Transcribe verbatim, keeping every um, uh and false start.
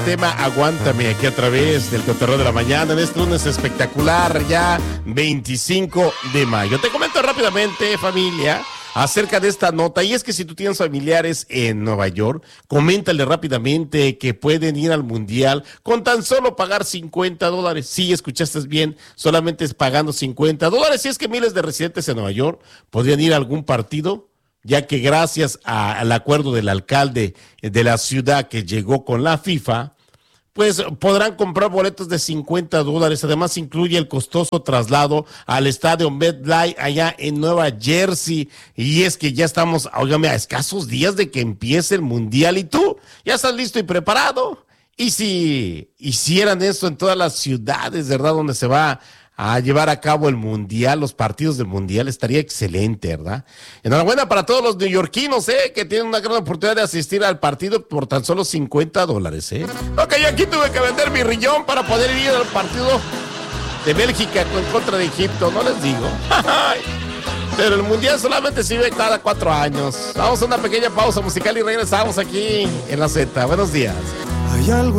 Tema Aguántame aquí a través del Cotorreo de la Mañana en este lunes espectacular, ya veinticinco de mayo. Te comento rápidamente, familia, acerca de esta nota, y es que si tú tienes familiares en Nueva York, coméntale rápidamente que pueden ir al Mundial con tan solo pagar cincuenta dólares. Sí, escuchaste bien, solamente es pagando cincuenta dólares. Si es que miles de residentes en Nueva York podrían ir a algún partido, ya que gracias a, al acuerdo del alcalde de la ciudad que llegó con la FIFA, pues podrán comprar boletos de cincuenta dólares. Además, incluye el costoso traslado al estadio MetLife allá en Nueva Jersey. Y es que ya estamos, óigame, a escasos días de que empiece el Mundial. ¿Y tú? ¿Ya estás listo y preparado? Y si hicieran eso en todas las ciudades, ¿verdad?, donde se va a llevar a cabo el Mundial, los partidos del Mundial, estaría excelente, ¿verdad? Enhorabuena para todos los neoyorquinos, ¿eh?, que tienen una gran oportunidad de asistir al partido por tan solo cincuenta dólares, ¿eh? Ok, yo aquí tuve que vender mi riñón para poder ir al partido de Bélgica en contra de Egipto, no les digo. Pero el Mundial solamente sirve cada cuatro años. Vamos a una pequeña pausa musical y regresamos aquí en La Z. Buenos días. Hay algo